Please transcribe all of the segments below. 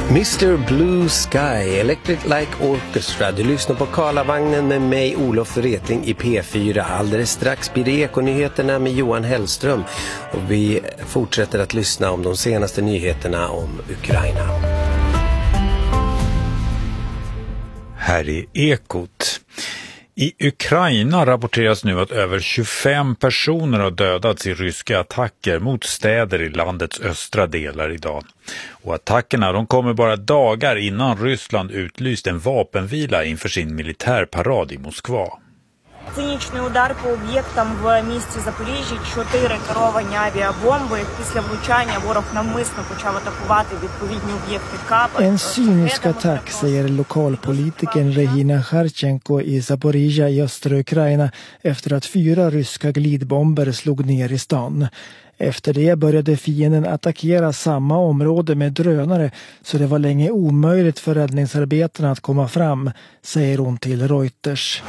Mr. Blue Sky, Electric Light Orchestra. Du lyssnar på Karlavagnen med mig, Olof Wretling i P4. Alldeles strax blir det Ekonyheterna med Johan Hellström. Och vi fortsätter att lyssna om de senaste nyheterna om Ukraina. Här är Ekot. I Ukraina rapporteras nu att över 25 personer har dödats i ryska attacker mot städer i landets östra delar idag. Och attackerna de kommer bara dagar innan Ryssland utlyst en vapenvila inför sin militärparad i Moskva. Цинічний удар по об'єктам в місті Запоріжжя, 4 керовані авіабомби. Після влучання ворог навмисно почав атакувати відповідні об'єкти КАП. En cynisk attack, säger lokalpolitikern Regina Kharchenko i Zaporizhia i östra Ukraina efter att 4 ryska glidbomber slog ner i stan. Efter det började fienden attackera samma område med drönare så det var länge omöjligt för räddningsarbetarna att komma fram, säger hon till Reuters.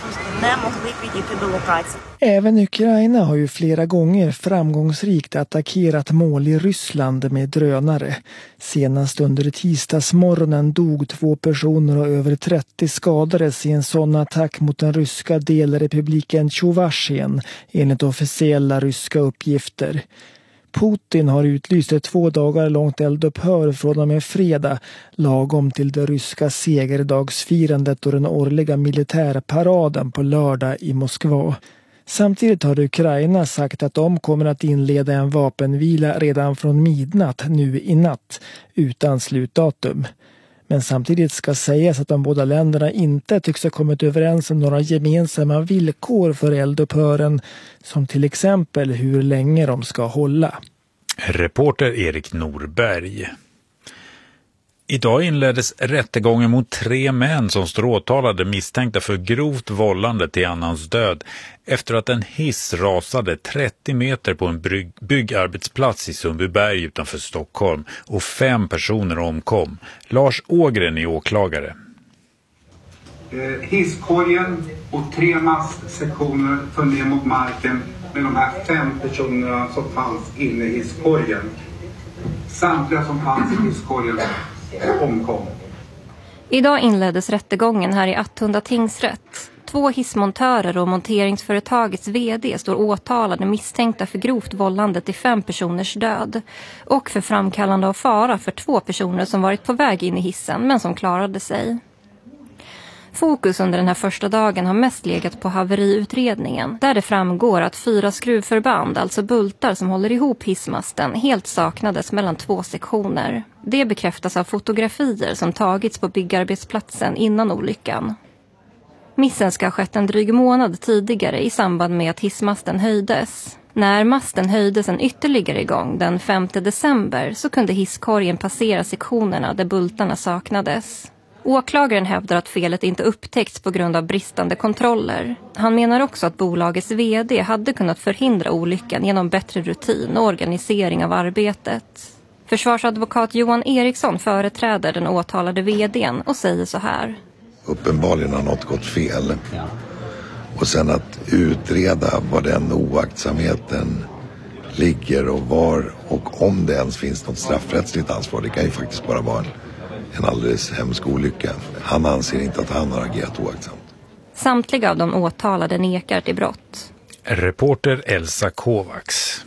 Även Ukraina har ju flera gånger framgångsrikt attackerat mål i Ryssland med drönare. Senast under tisdagsmorgonen dog 2 personer och över 30 skadades i en sån attack mot den ryska delrepubliken Tjuvashien, enligt officiella ryska uppgifter. Putin har utlyst ett 2 dagar långt eldupphör från och med fredag, lagom till det ryska segerdagsfirandet och den årliga militärparaden på lördag i Moskva. Samtidigt har Ukraina sagt att de kommer att inleda en vapenvila redan från midnatt nu i natt, utan slutdatum. Men samtidigt ska sägas att de båda länderna inte tycks ha kommit överens om några gemensamma villkor för eldupphören, som till exempel hur länge de ska hålla. Reporter Erik Norberg. Idag inleddes rättegången mot 3 män som står åtalade misstänkta för grovt vållande till annans död efter att en hiss rasade 30 meter på en byggarbetsplats i Sundbyberg utanför Stockholm och 5 personer omkom. Lars Ågren är åklagare. Hisskorgen och 3 mastsektioner föll ner mot marken med de här 5 personerna som fanns inne i hisskorgen. Samtliga som fanns i hisskorgen omkom. Idag inleddes rättegången här i Attunda tingsrätt. 2 hissmontörer och monteringsföretagets vd står åtalade misstänkta för grovt vållande till 5 personers död och för framkallande av fara för 2 personer som varit på väg in i hissen men som klarade sig. Fokus under den här första dagen har mest legat på haveriutredningen, där det framgår att 4 skruvförband, alltså bultar som håller ihop hissmasten, helt saknades mellan 2 sektioner. Det bekräftas av fotografier som tagits på byggarbetsplatsen innan olyckan. Missen ska ha skett en dryg månad tidigare i samband med att hissmasten höjdes. När masten höjdes en ytterligare gång den 5 december så kunde hisskorgen passera sektionerna där bultarna saknades. Åklagaren hävdar att felet inte upptäckts på grund av bristande kontroller. Han menar också att bolagets vd hade kunnat förhindra olyckan genom bättre rutin och organisering av arbetet. Försvarsadvokat Johan Eriksson företräder den åtalade vdn och säger så här. Uppenbarligen har något gått fel. Och sen att utreda var den oaktsamheten ligger och var och om det ens finns något straffrättsligt ansvar. Det kan ju faktiskt bara vara en alldeles hemsk olycka. Han anser inte att han har agerat oaktsamt. Samtliga av de åtalade nekar till brott. Reporter Elsa Kovacs.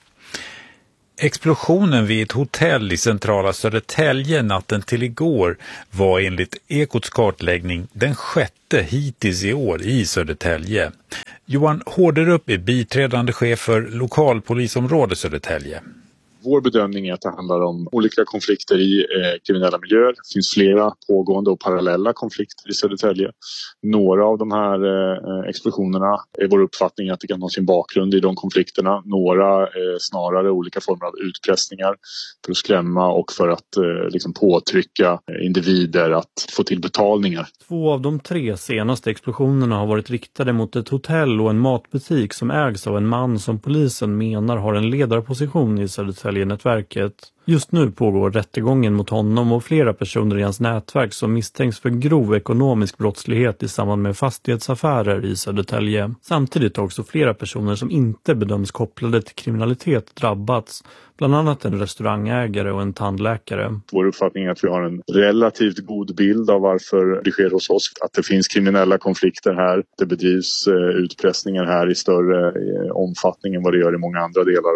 Explosionen vid ett hotell i centrala Södertälje natten till igår var enligt Ekots kartläggning den 6:e hittills i år i Södertälje. Johan Hårderup är biträdande chef för lokalpolisområde Södertälje. Vår bedömning är att det handlar om olika konflikter i kriminella miljöer. Det finns flera pågående och parallella konflikter i Södertälje. Några av de här explosionerna är vår uppfattning att det kan ha sin bakgrund i de konflikterna. Några snarare olika former av utpressningar för att skrämma och för att påtrycka individer att få till betalningar. 2 av de 3 senaste explosionerna har varit riktade mot ett hotell och en matbutik som ägs av en man som polisen menar har en ledarposition i Södertälje-nätverket. Just nu pågår rättegången mot honom och flera personer i hans nätverk som misstänks för grov ekonomisk brottslighet i samband med fastighetsaffärer i Södertälje. Samtidigt har också flera personer som inte bedöms kopplade till kriminalitet drabbats, bland annat en restaurangägare och en tandläkare. Vår uppfattning är att vi har en relativt god bild av varför det sker hos oss. Att det finns kriminella konflikter här. Det bedrivs utpressningar här i större omfattning än vad det gör i många andra delar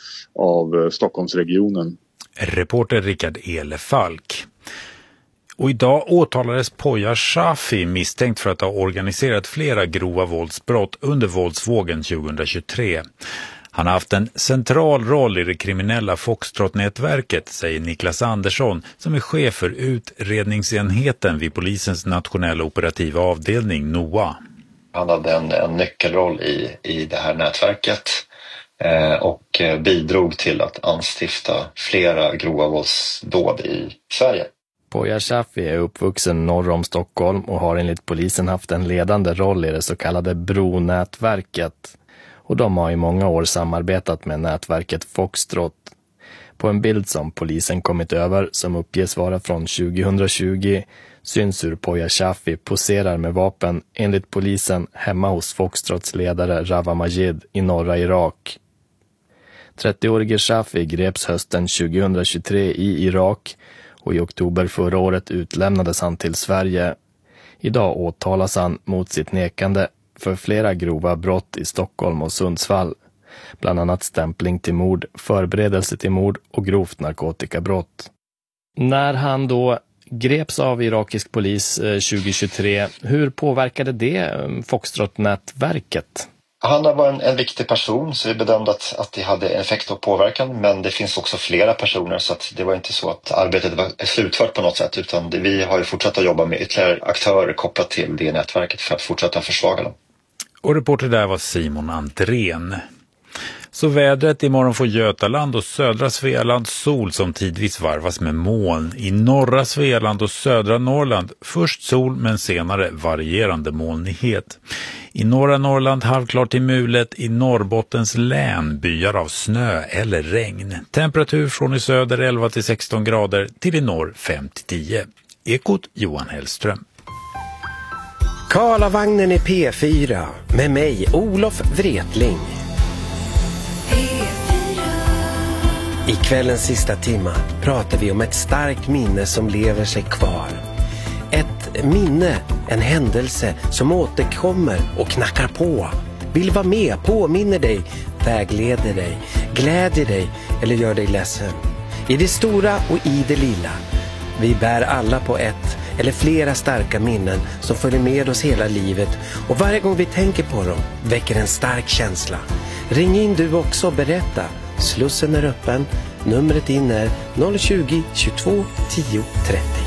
av Stockholmsregionen. Reporter Rickard Elefalk. Och idag åtalades Poya Shafi misstänkt för att ha organiserat flera grova våldsbrott under våldsvågen 2023. Han har haft en central roll i det kriminella Foxtrot-nätverket, säger Niklas Andersson som är chef för utredningsenheten vid polisens nationella operativa avdelning NOA. Han hade en nyckelroll i det här nätverket och bidrog till att anstifta flera grova våldsdåd i Sverige. Poya Shafi är uppvuxen norr om Stockholm och har enligt polisen haft en ledande roll i det så kallade Bronätverket. Och de har i många år samarbetat med nätverket Foxtrot. På en bild som polisen kommit över, som uppges vara från 2020, syns hur Poya Shafi poserar med vapen enligt polisen hemma hos Foxtrots ledare Rawa Majid i norra Irak. 30-årige Shafi greps hösten 2023 i Irak och i oktober förra året utlämnades han till Sverige. Idag åtalas han mot sitt nekande för flera grova brott i Stockholm och Sundsvall. Bland annat stämpling till mord, förberedelse till mord och grovt narkotikabrott. När han då greps av irakisk polis 2023, hur påverkade det Foxtrot-nätverket? Han var en viktig person, så vi bedömde att det hade effekt och påverkan, men det finns också flera personer, så att det var inte så att arbetet var slutfört på något sätt, utan vi har ju fortsatt att jobba med ytterligare aktörer kopplat till det nätverket för att fortsätta försvaga dem. Och reporter där var Simon Andrén. Så vädret: imorgon får Götaland och södra Svealand sol som tidvis varvas med moln. I norra Svealand och södra Norrland först sol men senare varierande molnighet. I norra Norrland halvklart till mulet, i Norrbottens län byar av snö eller regn. Temperatur från i söder 11 till 16 grader till i norr 5 till 10. Ekot Johan Hellström. Karlavagnen i P4 med mig Olof Wretling. I kvällens sista timma pratar vi om ett starkt minne som lever sig kvar. Ett minne, en händelse som återkommer och knackar på. Vill vara med, påminner dig, vägleder dig, glädjer dig eller gör dig ledsen. I det stora och i det lilla. Vi bär alla på ett eller flera starka minnen som följer med oss hela livet, och varje gång vi tänker på dem väcker en stark känsla. Ring in du också och berätta. Slussen är öppen. Numret in är 020 22 10 30.